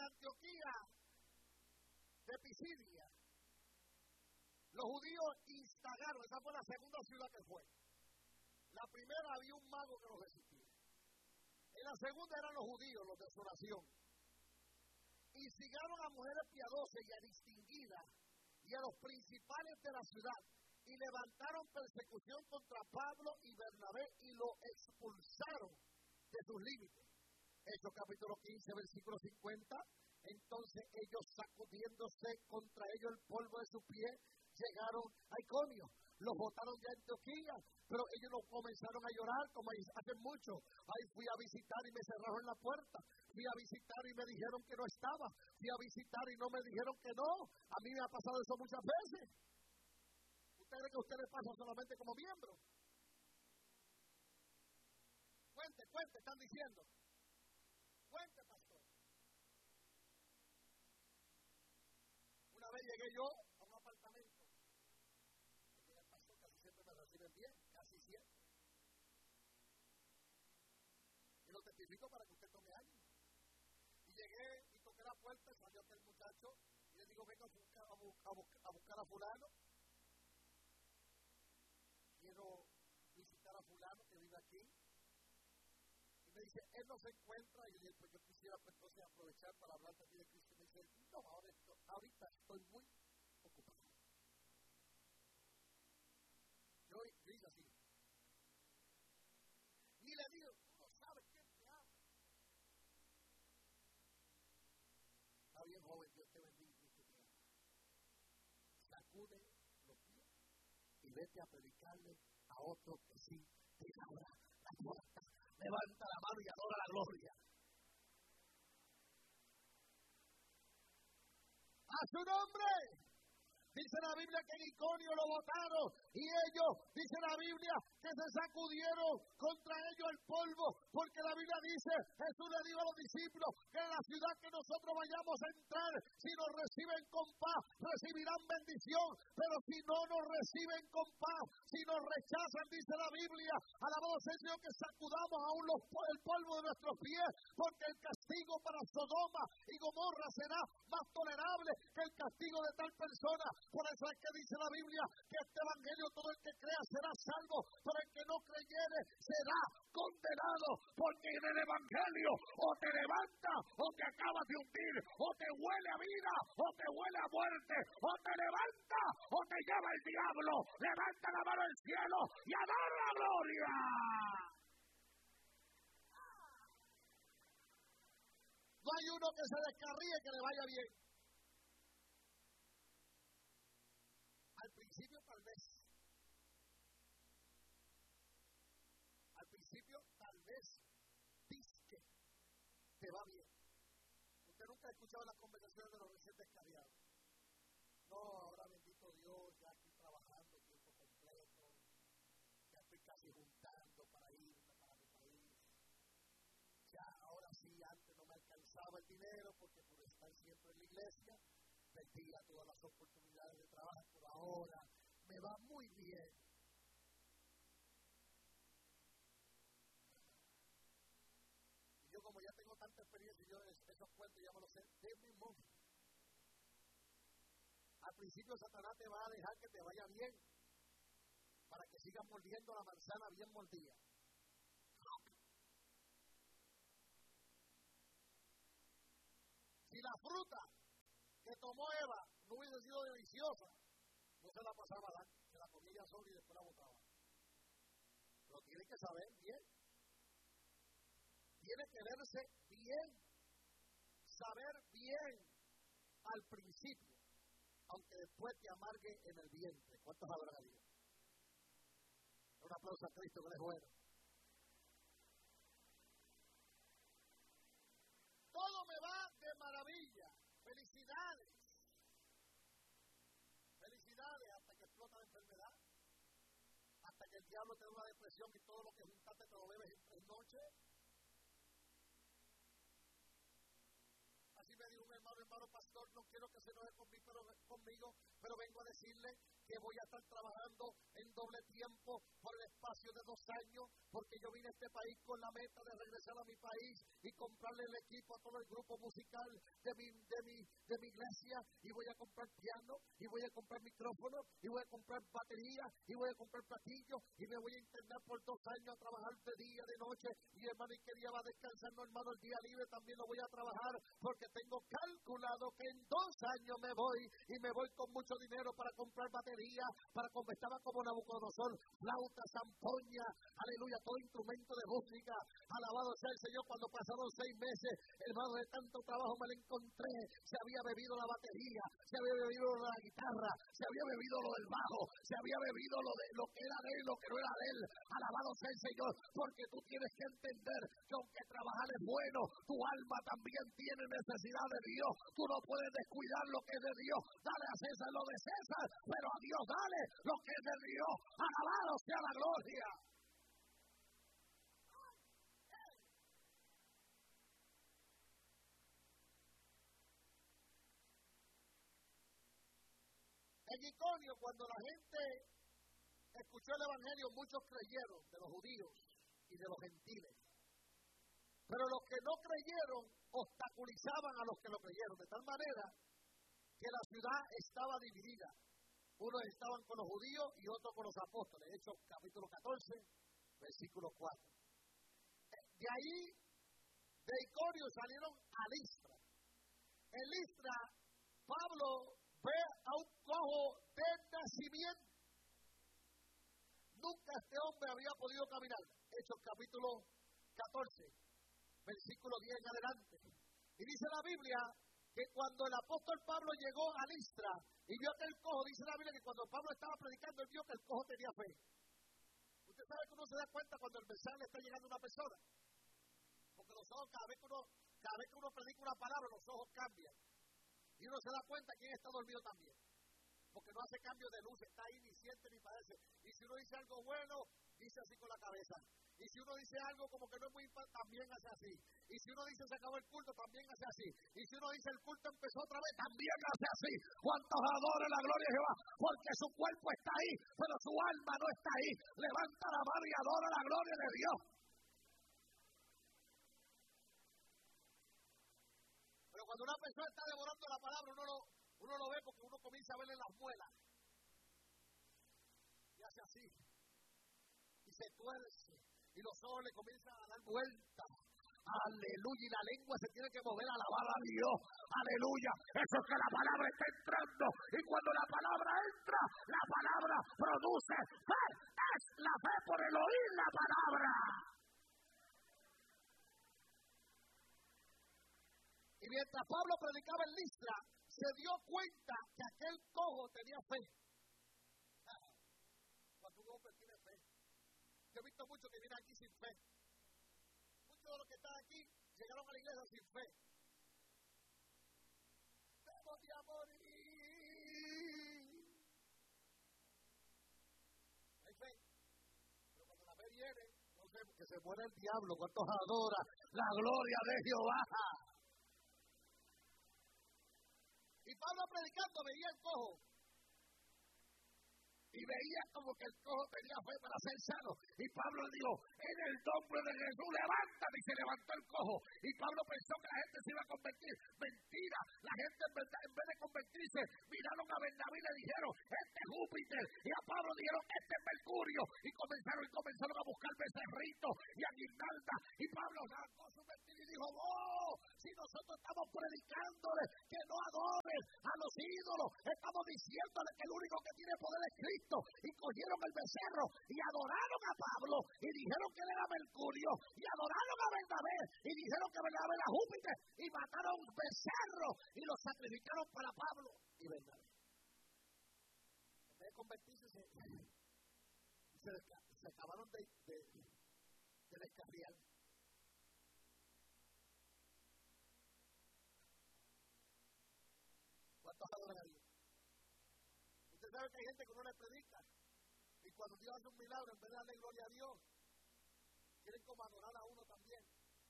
Antioquía de Pisidia, los judíos instagaron, esa fue la segunda ciudad que fue. La primera había un mago que los resistía. En la segunda eran los judíos, los de su nación. Instigaron a mujeres piadosas y a distinguidas y a los principales de la ciudad y levantaron persecución contra Pablo y Bernabé y lo expulsaron de sus límites. Hechos capítulo 15, versículo 50. Entonces ellos, sacudiéndose contra ellos el polvo de sus pies, llegaron a Iconio. Los botaron de Antioquía, pero ellos no comenzaron a llorar como hacen mucho. Ahí fui a visitar y me cerraron la puerta. Fui a visitar y me dijeron que no estaba. Fui a visitar y no me dijeron que no. A mí me ha pasado eso muchas veces. ¿Usted cree que a usted le pasa solamente como miembro? Cuente, están diciendo. Cuente, pastor. Una vez llegué yo a un apartamento. El pastor casi siempre me reciben bien, casi siempre. Y lo testifico para que usted tome ánimo. Y llegué y toqué la puerta, salió aquel muchacho y le digo, vengo a buscar a fulano. Quiero visitar a fulano que vive aquí. Y me dice, él no se encuentra. Y yo dije, pues yo quisiera pues, entonces aprovechar para hablar también de Cristo. Y me dice, no, ahorita estoy muy ocupado. Yo hice así. Ni le digo, tú no sabes quién te ama. Está bien, joven, Dios te bendiga y Cristo te ama. Sacude los pies y vete a predicarle a otro que sí te abra la puerta. Levanta la mano y adora la gloria. ¡A su nombre! Dice la Biblia que en Iconio lo botaron y ellos, dice la Biblia, que se sacudieron contra ellos el polvo, porque la Biblia dice, Jesús le dijo a los discípulos que en la ciudad que nosotros vayamos a entrar, si nos reciben con paz, recibirán bendición, pero si no nos reciben con paz, si nos rechazan, dice la Biblia, alabado sea el Señor, que sacudamos aún el polvo de nuestros pies, porque el castigo para Sodoma y Gomorra será más tolerable que el castigo de tal persona. Por eso es que dice la Biblia que este evangelio todo el que crea será salvo, pero el que no creyere será condenado, porque en el evangelio o te levanta o te acabas de hundir, o te huele a vida o te huele a muerte, o te levanta o te lleva el diablo. Levanta la mano al cielo y adora la gloria. No hay uno que se descarríe que le vaya bien. Al principio tal vez dice que te va bien. Usted nunca ha escuchado las conversaciones de los recién descarriados. No, ahora bendito Dios, ya estoy trabajando tiempo completo, ya estoy casi juntando para irme para mi país. Ya ahora sí, antes no me alcanzaba el dinero porque por estar siempre en la iglesia perdía todas las oportunidades de trabajo, por ahora me va muy bien. Y yo como ya tengo tanta experiencia, yo esos cuentos ya me los sé de memoria. Al principio Satanás te va a dejar que te vaya bien, para que sigas mordiendo la manzana bien mordida. Si la fruta que tomó Eva no hubiese sido deliciosa, no se la pasaba a se la comía sola y después la botaba. Pero tiene que saber bien. Tiene que verse bien. Saber bien al principio, aunque después te amargue en el vientre. ¿Cuántos habrán a Dios? Un aplauso a Cristo que le es bueno. Todo me va de maravilla. Felicidades. Felicidades hasta que explota la enfermedad. Hasta que el diablo te da una depresión y todo lo que juntaste te lo bebes en 3 noches. Así me dijo un hermano pastor, no quiero que se enoje conmigo, pero vengo a decirle que voy a estar trabajando en doble tiempo por el espacio de 2 años, porque yo vine a este país con la meta de regresar a mi país y comprarle el equipo a todo el grupo musical de mi también lo voy a trabajar porque tengo calculado que en 2 años me voy y me voy con mucho dinero para comprar baterías, estaba como Nabucodonosor, flauta, zampoña, aleluya, todo instrumento de música. Alabado sea el Señor. Cuando pasaron 6 meses, hermano, de tanto trabajo me lo encontré. Se había bebido la batería, se había bebido la guitarra, se había bebido lo del bajo, se había bebido lo que era de él, lo que no era de él. Alabado sea el Señor, porque tú tienes que entender que aunque trabajar es bueno, tu alma también tiene necesidad de Dios. Tú no puedes descuidar lo que es de Dios. Dale a César lo de César, pero a Dios dale lo que es de Dios. Alabado sea la gloria. En Iconio, cuando la gente escuchó el evangelio, muchos creyeron, de los judíos y de los gentiles. Pero los que no creyeron obstaculizaban a los que lo creyeron, de tal manera que la ciudad estaba dividida. Unos estaban con los judíos y otros con los apóstoles. Hechos capítulo 14, versículo 4. De ahí, de Iconio salieron a Listra. En Listra, Pablo ve a un cojo de nacimiento. Nunca este hombre había podido caminar. Hechos capítulo 14, versículo 10 en adelante. Y dice la Biblia que cuando el apóstol Pablo llegó a Listra y vio aquel cojo, dice la Biblia que cuando Pablo estaba predicando, él vio que el cojo tenía fe. Usted sabe que uno se da cuenta cuando el mensaje le está llegando a una persona. Porque los ojos, cada vez que uno predica una palabra, los ojos cambian. Y uno se da cuenta quién está dormido también. Porque no hace cambio de luz, está ahí, ni siente ni padece. Y si uno dice algo bueno, dice así con la cabeza. Y si uno dice algo como que no es muy importante, también hace así. Y si uno dice se acabó el culto, también hace así. Y si uno dice el culto empezó otra vez, también hace así. ¿Cuántos adoran la gloria de Jehová? Porque su cuerpo está ahí, pero su alma no está ahí. Levanta la mano y adora la gloria de Dios. Pero cuando una persona está devorando la palabra, uno lo ve porque uno comienza a verle las muelas. Y hace así. Y se tuerce. Y los ojos le comienzan a dar vueltas. Aleluya. Y la lengua se tiene que mover a alabar a Dios. Aleluya. Eso es que la palabra está entrando. Y cuando la palabra entra, la palabra produce fe. Es la fe por el oír la palabra. Y mientras Pablo predicaba en Listra, se dio cuenta que aquel cojo tenía fe. Cuando un hombre tiene fe. Yo he visto muchos que vienen aquí sin fe. Muchos de los que están aquí llegaron a la iglesia sin fe. Debemos de morir. Hay fe. Pero cuando la fe viene, no sé, que se muere el diablo. ¿Cuántos adoran la gloria de Jehová? Y Pablo predicando veía el cojo. Y veía como que el cojo tenía fe para ser sano. Y Pablo le dijo, en el nombre de Jesús, levántate. Y se levantó el cojo. Y Pablo pensó que la gente se iba a convertir. Mentira. La gente en vez de convertirse, miraron a Bernabé y le dijeron, este es Júpiter. Y a Pablo dijeron, este es Mercurio. Y comenzaron a buscar becerritos y a guirnaldas. Y Pablo sacó su mentira y dijo, oh, si nosotros estamos predicándole que no adoren a los ídolos, estamos diciéndole que el único que tiene poder es Cristo. Y cogieron el becerro y adoraron a Pablo y dijeron que él era Mercurio y adoraron a Bernabé y dijeron que Bernabé era Júpiter y mataron un becerro y lo sacrificaron para Pablo y Bernabé. En vez de convertirse se acabaron de descarriar. ¿Cuántos adoran a Dios? Usted sabe que hay gente que no le predica. Y cuando Dios hace un milagro, en vez de darle gloria a Dios, quieren como adorar a uno también.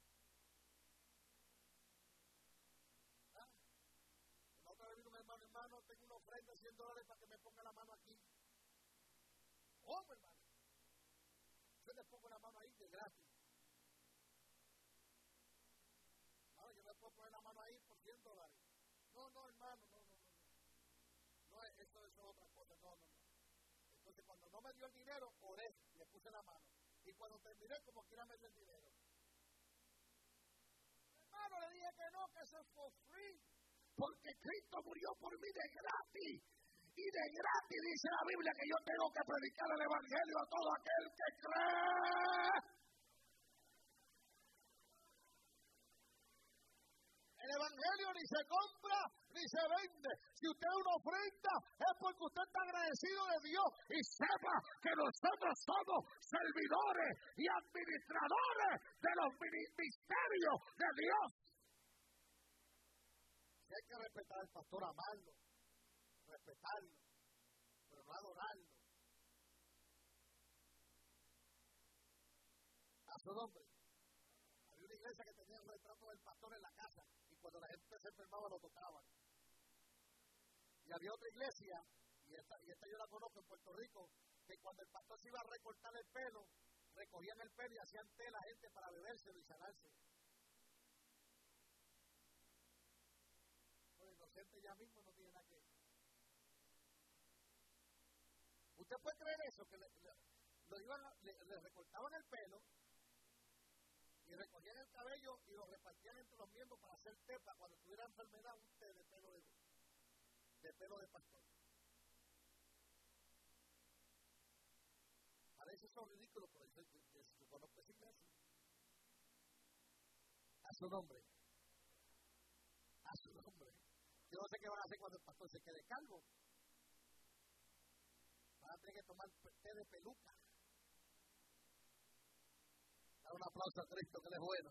¿Ah? La otra vez vino un hermano, tengo una ofrenda de $100 para que me ponga la mano aquí. ¿Cómo, hermano? Yo le pongo la mano ahí de gratis. Ahora yo le puedo poner la mano ahí por $100. No, hermano, no. No, eso es otra cosa, no. Entonces, cuando no me dio el dinero, oré, le puse la mano. Y cuando terminé, como quiera me dio el dinero. Hermano, le for free. Porque Cristo murió por mí de gratis. Y de gratis dice la Biblia que yo tengo que predicar el evangelio a todo aquel que cree. El evangelio ni se compra ni se vende. Si usted es una ofrenda es porque usted está agradecido de Dios. Y sepa que nosotros somos servidores y administradores de los misterios de Dios. Si hay que respetar al pastor, amarlo, respetarlo, pero no adorarlo. A su nombre. Había una iglesia que tenía un retrato del pastor en la casa. Cuando la gente se enfermaba lo tocaban. Y había otra iglesia, y esta yo la conozco en Puerto Rico, que cuando el pastor se iba a recortar el pelo, recogían el pelo y hacían té la gente para bebérselo y sanarse. Los inocentes ya mismo no tienen nada que ver. ¿Usted puede creer eso? Que le recortaban el pelo y recogían el cabello y lo repartían entre los miembros para hacer té, para cuando tuviera enfermedad, un té de pelo de pastor. Parece eso ridículo, pero yo conozco esa iglesia. A su nombre. A su nombre. Yo no sé qué van a hacer cuando el pastor se quede calvo. Van a tener que tomar té de peluca. Dar un aplauso a Cristo, que Él es bueno.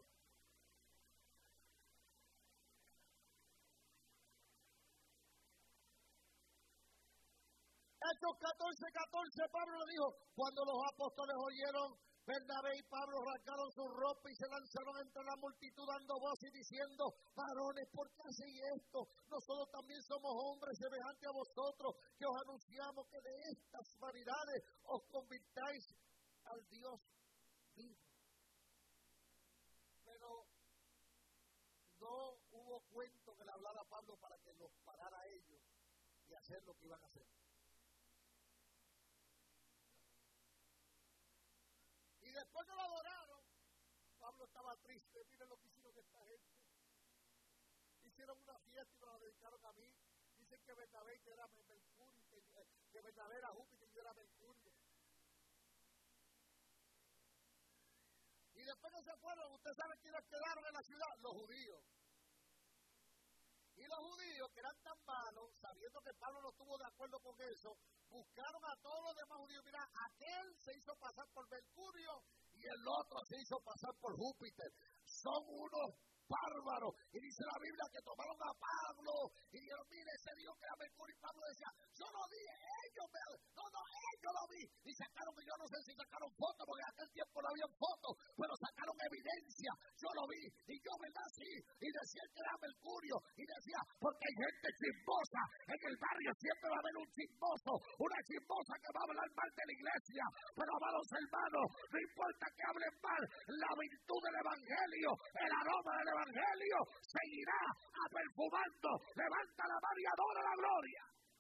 Hechos 14:14, Pablo le dijo, cuando los apóstoles oyeron, Bernabé y Pablo rasgaron su ropa y se lanzaron entre la multitud dando voz y diciendo, varones, ¿por qué hacéis esto? Nosotros también somos hombres semejantes a vosotros, que os anunciamos que de estas vanidades os convirtáis al Dios vivo. Pero no hubo cuento que le hablara a Pablo para que los parara a ellos y hacer lo que iban a hacer. Y después que lo adoraron, Pablo estaba triste. Miren lo que hicieron esta gente. Hicieron una fiesta y me la dedicaron a mí. Dicen que Bernabé era Mercurio, que Bernabé era Júpiter y yo era Mercurio. Y después que se fueron, ¿usted sabe quiénes quedaron en la ciudad? Los judíos. Y los judíos, que eran tan malos, sabiendo que Pablo no estuvo de acuerdo con eso, buscaron a todos los demás judíos. Mira, aquel se hizo pasar por Mercurio y el otro se hizo pasar por Júpiter. Son unos bárbaros. Y dice la Biblia que tomaron a Pablo y dijeron, mire, ese dijo que era Mercurio. Y Pablo decía, yo lo dije, ellos lo vi. Y sacaron, yo no sé si sacaron fotos, porque en aquel tiempo no había fotos, pero sacaron evidencia. Yo lo vi. Y yo, ¿verdad? Sí. Y decía que era Mercurio. Y decía, porque hay gente chismosa. En el barrio siempre va a haber un chismoso, una chismosa que va a hablar mal de la iglesia. Pero, amados hermanos, no importa que hablen mal, la virtud del evangelio, el aroma del evangelio seguirá perfumando. Levanta la mano y adora la gloria.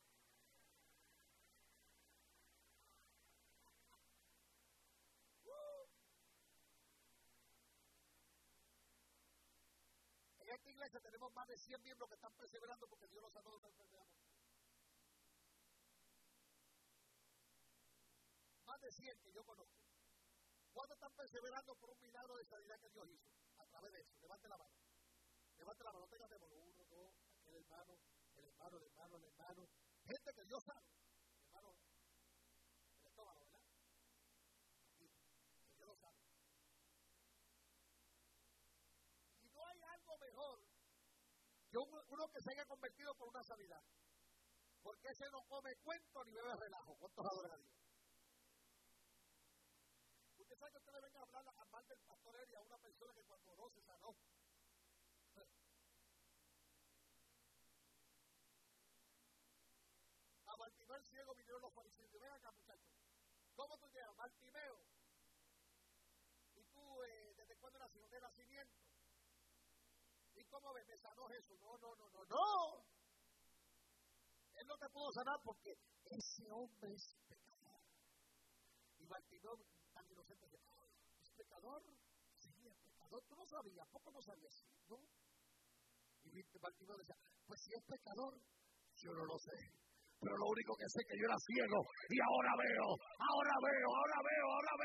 En esta iglesia tenemos más de 100 miembros que están perseverando porque Dios los sanó de una enfermedad. Más de 100 que yo conozco. ¿Cuántos están perseverando por un milagro de sanidad que Dios hizo? A través de eso. Levante la mano. Levante la mano. No tenga temor. 1, 2, aquel hermano, el hermano. Gente que Dios sabe. Hermano, el estómago, ¿verdad? Aquí. Que Dios lo sabe. Y no hay algo mejor que uno que se haya convertido por una sanidad. Porque ese no come cuento ni bebe relajo. ¿Cuántos adoran a Dios? Usted sabe que usted le venga a hablar mal del pastor Eli a una persona que cuando oró se sanó. A Bartimeo el ciego vinieron los fariseos. Ven acá, muchachos. ¿Cómo tú llegas? Bartimeo. ¿Y tú desde cuándo naciste? ¿De nacimiento? ¿Y cómo ves? Me sanó Jesús. No. Él no te pudo sanar porque ese hombre es pecador. Y Bartimeo, tan inocente, dice, ¿es pecador? Sí, es pecador. ¿Tú no sabías? ¿Poco no sabías? Sí, ¿no? Bartimeo decía, pues si es pecador, yo no lo sé. Pero lo único que sé es que yo era ciego y ahora veo.